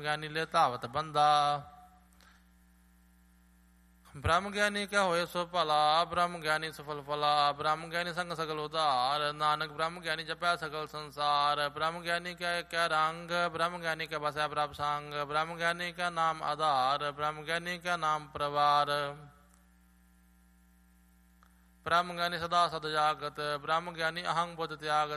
ਗਿਆਨੀ ਲੈ ਧਾਵਤ ਬੰਦਾ। ਬ੍ਰਹਮ ਗਿਆਨੀ ਕਿਆ ਹੋਏ ਸੋ ਭਲਾ, ਬ੍ਰਹਮ ਗਿਆਨੀ ਸਫਲ ਫਲਾ। ਬ੍ਰਹਮ ਗਿਆਨੀ ਸੰਗ ਸਗਲ ਉਧਾਰ, ਨਾਨਕ ਬ੍ਰਹਮ ਗਿਆਨੀ ਜਪੈ ਸਗਲ ਸੰਸਾਰ। ਬ੍ਰਹਮ ਗਿਆਨੀ ਕੈ ਰੰਗ, ਬ੍ਰਹਮ ਗਿਆਨੀ ਕੈ ਬਸੈ ਪ੍ਰਭ ਸੰਗ। ਬ੍ਰਹਮ ਗਿਆਨੀ ਕੈ ਨਾਮ ਆਧਾਰ, ਬ੍ਰਹਮ ਗਿਆਨੀ ਕੈ ਨਾਮ ਪਰਵਾਰ। ਬ੍ਰਹਮ ਗਿਆਨੀ ਸਦਾ ਸਦ ਜਾਗਤ, ਬ੍ਰਹਮ ਗਿਆਨੀ ਅਹੰਗ ਬੁੱਧ ਤਿਆਗਤ।